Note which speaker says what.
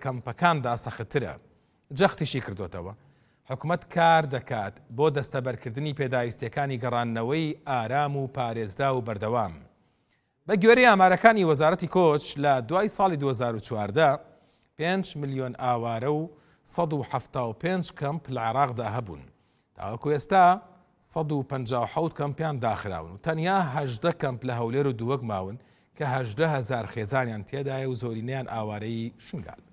Speaker 1: کەمپەکاندا سەختترە. جەختیشی کردوتەوە. حکوومەت کار دەکات بۆ دەستەبەرکردنی پێداویستیەکانی گەڕانەوەی ئارام و پارێزرا و بەردەوام. بە گوێرەی ئامارەکانی وەزارەتی کۆچ لە دوای ساڵی 2014 5 ملیۆن ئاوارە و 175 کەمپ لە عێراقدا هەبوون. تاوەکو ئێستا 157 کەمپیان داخراون و تەنیا 18 کەمپ لە هەولێر و دووەک ماون کە 18,000 خێزانیان تێدایە و زۆرینەیان ئاوارەی شنگال.